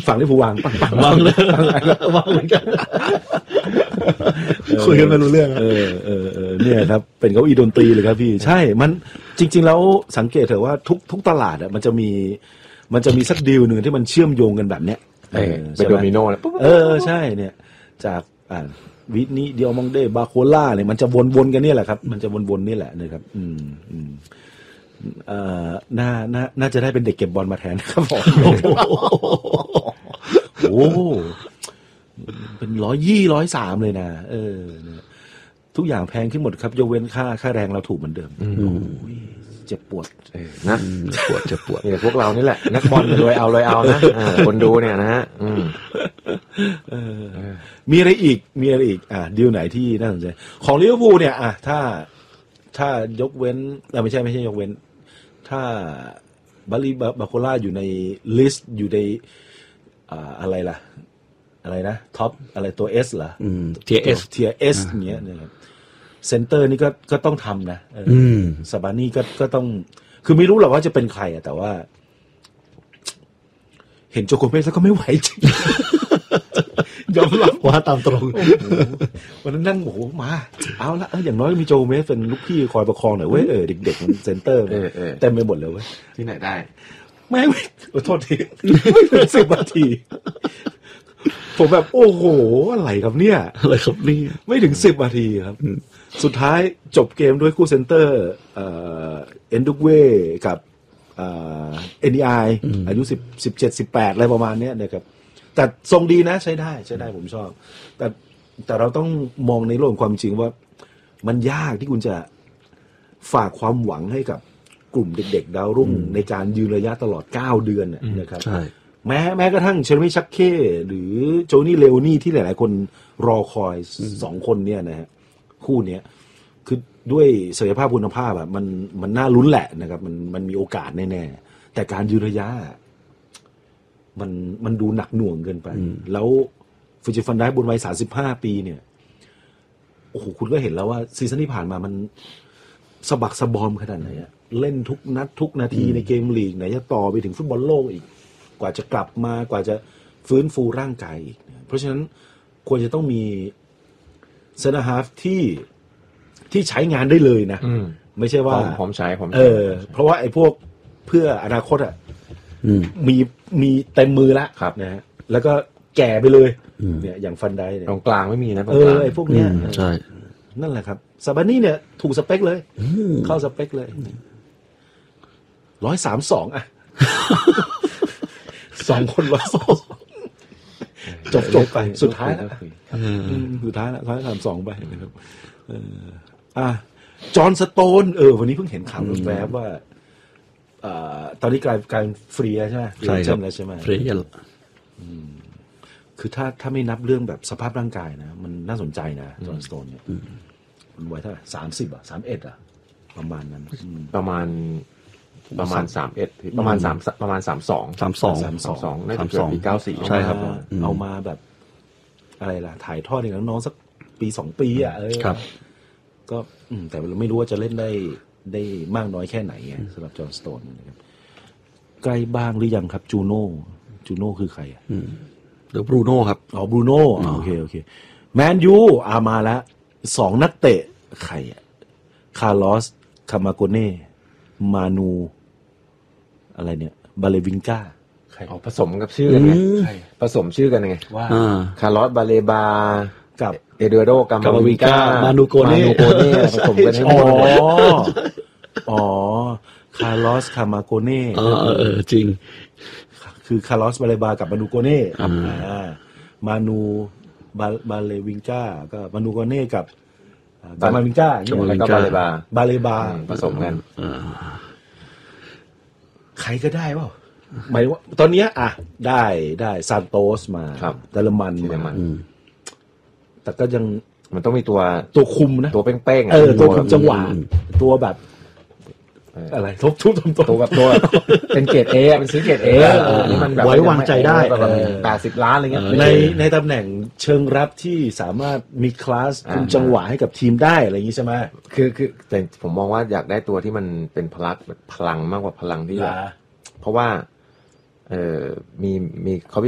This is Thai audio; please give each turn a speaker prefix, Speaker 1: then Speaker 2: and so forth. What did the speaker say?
Speaker 1: ฝั่งลิเวอร์พูลวางปัง
Speaker 2: วางเลยวางเหมือนกันคุยกันไม่รู้เรื่อง
Speaker 1: เนี่ยครับเป็นเก้าอี้ดนตรีเลยครับพี่ใช่มันจริงๆแล้วสังเกตเถอะว่าทุกตลาดอ่ะมันจะมีสักดีลนึงที่มันเชื่อมโยงกันแบบเนี้ย
Speaker 3: เป็นโดมิโนแล้ว
Speaker 1: ใช่เนี่ยจากวิทนี้เดียวมองเดบาโคล่าเนี่ยมันจะวนๆกันเนี่ยแหละครับมันจะวนๆนี่แหละนะครับน่าจะได้เป็นเด็กเก็บบอลมาแทนครับผมโอ้เป็น120 130เลยนะทุกอย่างแพงขึ้นหมดครับยกเว้นค่าแรงเราถูกเหมือนเดิมเจ็บปวด
Speaker 3: นะเจ็บปวดเนี่ยพวกเรานี่แหละนักบอลรวยเอานะคนดูเนี่ยนะฮะ
Speaker 1: มีอะไรอีกดีลไหนที่น่าสนใจของลิเวอร์พูลเนี่ยถ้ายกเว้นไม่ใช่ยกเว้นถ้าบาโคล่าอยู่ในลิสต์อยู่ในอะไรล่ะอะไรนะท็อปอะไรตัว S เหรอ
Speaker 2: เทียร์
Speaker 1: S อย่างเงี้ยนะครับเซนเตอร์นี่ก็ต้องทำนะซาบานี่ก็ต้องคือไม่รู้หรอกว่าจะเป็นใครแต่ว่าเห็นโจโกเมสแล้วก็ไม่ไหวจริงยอมรับ
Speaker 2: ว่าตามตรง
Speaker 1: วันนั้นนั่งโอ้โหมาเอาละอย่างน้อยมีโจโกเมสเป็นลูกพี่คอยประคองหน่อยเว้ยเด็กๆมันเซนเตอร์เต็มไปหมดเลยเว้ย
Speaker 3: ที่ไหนได้
Speaker 1: ไม่โทษทีไม่ถึง10 นาทีผมแบบโอ้โหอะไรครับเนี่ยไม่ถึง10 นาทีครับสุดท้ายจบเกมด้วยคู่เซนเตอร์เอ็นดุกเวกับNDI อายุ17-18อะไรประมาณนี้นะครับแต่ทรงดีนะใช้ได้ผมชอบแต่เราต้องมองในโลกความจริงว่ามันยากที่คุณจะฝากความหวังให้กับกลุ่มเด็กๆดาวรุ่งในการยืนระยะตลอด9 เดือนนะครับแม้กระทั่งเชลมี่ชักเค้หรือโจนี่เลโอนี่ที่หลายๆคนรอคอย2 คนเนี่ยนะฮะคู่เนี้ยคือด้วยศักยภาพคุณภาพแบบมันน่าลุ้นแหละนะครับมันมีโอกาสแน่ๆแต่การยืนระยะมันดูหนักหน่วงเกินไปแล้วฟิจิฟันได้บนวัย35 ปีเนี่ยโอ้โหคุณก็เห็นแล้วว่าซีซั่นที่ผ่านมามันสะบักสะบอมขนาดไหนอะเล่นทุกนัดทุกนาทีในเกมลีกไหนจะต่อไปถึงฟุตบอลโลกอีกกว่าจะกลับมากว่าจะฟื้นฟูร่างกายอีกเพราะฉะนั้นควรจะต้องมีเซนเตอร์ฮาล์ฟที่ใช้งานได้เลยนะไม่ใช่ว่า
Speaker 3: พร้อมใช้
Speaker 1: เพราะว่าไอ้พวกเพื่ออนาคตอ่ะมีเต็มมือแล้วนะฮะแล้วก็แก่ไปเลยเนี่ยอย่างฟันไดเนี่ย
Speaker 3: ตรงกลางไม่มีนะ
Speaker 1: ไอ้พวกเนี้ย
Speaker 2: ใช่
Speaker 1: นั่นแหละครับซาบานี่เนี่ยถูกสเปคเลยเข้าสเปคเลย132อ่ะ2 คน132จบไปสุดท้ายแล้ว132ไปนะครับจอห์นสโตนวันนี้เพิ่งเห็นข่าวแวบว่าตอนนี้กลายฟรีใช่ไหม
Speaker 2: ใช่
Speaker 1: ไหม
Speaker 2: ฟรี
Speaker 1: คือถ้าไม่นับเรื่องแบบสภาพร่างกายนะมันน่าสนใจนะจอห์นสโตนเนี่ยมันไว้เท่าไหร่30อ่ะ31อ่ะประมาณนั้น
Speaker 3: ประมาณ31ประมาณ32น่าจะเกิดปี94
Speaker 2: ใช่ครับ
Speaker 1: เอามาแบบอะไรล่ะถ่ายทอดให้น้องๆสักปี2 ปีอ่ะ
Speaker 2: ครับ
Speaker 1: ก็แต่เราไม่รู้ว่าจะเล่นได้มากน้อยแค่ไหนสำหรับจอห์นสโตนนะครับใกล้บ้างหรือยังครับจูโน่คือใคร
Speaker 2: เดี๋ยวบรูโน่ครับ
Speaker 1: บรูโน่โอเคแมนยูมาแล้ว2 นักเตะใครคาร์ลอสคามาโกเน่มานูอะไรเนี่ยบาเลวิงกา
Speaker 3: ผสมกับชื่อกันไงผสมชื่อกันไง
Speaker 1: ว่า
Speaker 3: คาร์ลอสบาเลบา
Speaker 1: กับ
Speaker 3: เอเดโรกามาวิงกา
Speaker 2: มานูโกเน่
Speaker 3: ผสมกันให้หมด
Speaker 1: คาร์ลอสคามาโกเน่
Speaker 2: จริง
Speaker 1: คือคาร์ลอสบาเลบากับมานูโกเน่มานูบาเลวิงกาก็มานูโกเน่กับกามาวิงกา
Speaker 3: แล้วก็บาเลบาผสมกัน
Speaker 1: ใครก็ได้เปล่าหมายว่าตอนนี้ได้ซานโตสมาเยอรมันแต่ก็ยัง
Speaker 3: มันต้องมีตัว
Speaker 1: คุมนะ
Speaker 3: ตัวเป้ง
Speaker 1: ๆตัวคุมจังหวะตัวแบบอะไรทุบ
Speaker 3: ตัวแบบตัวเป็นเกรด A เป็นซื้อเกรด A นี่มันแบบ
Speaker 2: ไว้วางใจได้
Speaker 3: 80 ล้านอะไรเงี้ย
Speaker 1: ในตำแหน่งเชิงรับที่สามารถมีคลาสคุมจังหวะให้กับทีมได้อะไรอย่างนี้ใช่ไหม
Speaker 3: คือแต่ผมมองว่าอยากได้ตัวที่มันเป็นพลังมากกว่าพลังที่เพราะว่ามีเขา